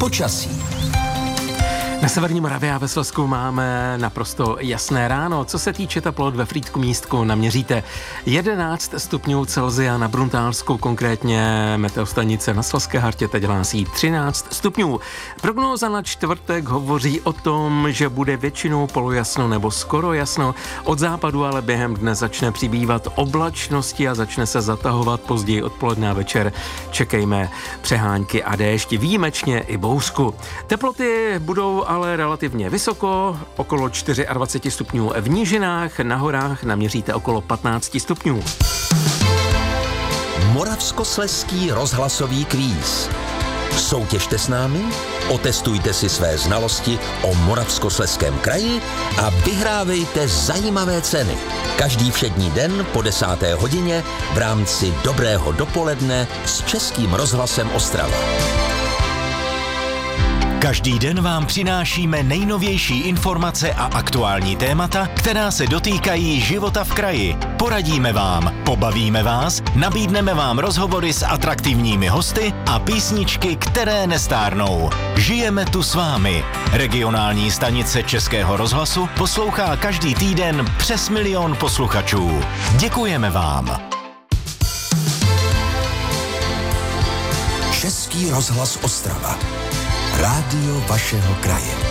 Počasí. Na severní Moravě a ve Slezsku máme naprosto jasné ráno. Co se týče teplot, ve Frýdku Místku naměříte 11 stupňů Celsia, na Bruntálsku konkrétně meteostanice na Slezské Hartě teď hlásí 13 stupňů. Prognóza na čtvrtek hovoří o tom, že bude většinou polojasno nebo skoro jasno. Od západu ale během dne začne přibývat oblačnosti a začne se zatahovat později odpoledne a večer. Čekejme přehánky a déšť, výjimečně i bouřku. Teploty budou ale relativně vysoko, okolo 24 stupňů v nížinách, na horách naměříte okolo 15 stupňů. Moravskoslezský rozhlasový kvíz. Soutěžte s námi, otestujte si své znalosti o Moravskoslezském kraji a vyhrávejte zajímavé ceny. Každý všední den po 10. hodině v rámci Dobrého dopoledne s Českým rozhlasem Ostrava. Každý den vám přinášíme nejnovější informace a aktuální témata, která se dotýkají života v kraji. Poradíme vám, pobavíme vás, nabídneme vám rozhovory s atraktivními hosty a písničky, které nestárnou. Žijeme tu s vámi. Regionální stanice Českého rozhlasu poslouchá každý týden přes 1 000 000 posluchačů. Děkujeme vám. Český rozhlas Ostrava. Rádio vašeho kraje.